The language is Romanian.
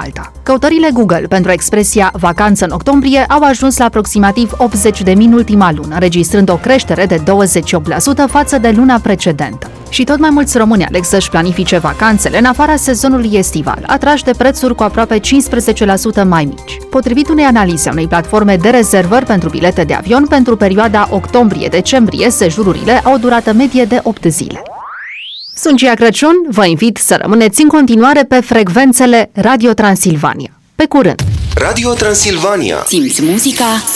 Malta. Căutările Google pentru expresia vacanță în octombrie au ajuns la aproximativ 80.000 în ultima lună, înregistrând o creștere de 28% față de luna precedentă. Și tot mai mulți români aleg să-și planifice vacanțele în afara sezonului estival, atrași de prețuri cu aproape 15% mai mici. Potrivit unei analize a unei platforme de rezervări pentru bilete de avion, pentru perioada octombrie-decembrie, sejururile au o durată medie de 8 zile. Sunt Gia Crăciun, vă invit să rămâneți în continuare pe frecvențele Radio Transilvania. Pe curând! Radio Transilvania. Simți muzica,